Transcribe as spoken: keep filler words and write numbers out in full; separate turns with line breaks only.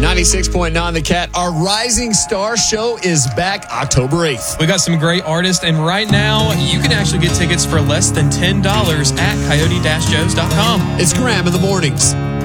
ninety-six point nine The Cat. Our Rising Star show is back October eighth.
We got some great artists, and right now you can actually get tickets for less than ten dollars at coyote dash joes dot com.
It's Graham in the mornings.